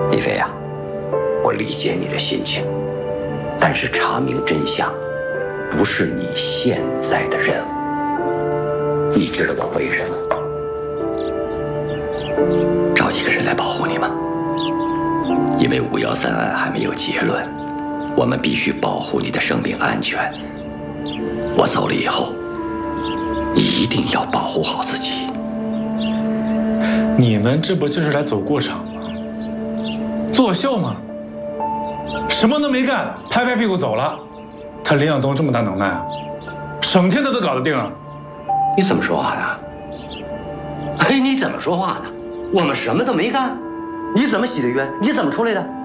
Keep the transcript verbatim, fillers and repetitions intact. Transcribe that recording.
李飞呀，我理解你的心情，但是查明真相不是你现在的任务。你知道我为什么找一个人来保护你吗？因为五幺三案还没有结论，我们必须保护你的生命安全。我走了以后，你一定要保护好自己。 你们这不就是来走过场吗？作秀吗？什么都没干，拍拍屁股走了。他林向东这么大能耐啊，省天他都搞得定啊！ 你怎么说话呢？哎，你怎么说话呢？我们什么都没干，你怎么洗的冤？你怎么出来的？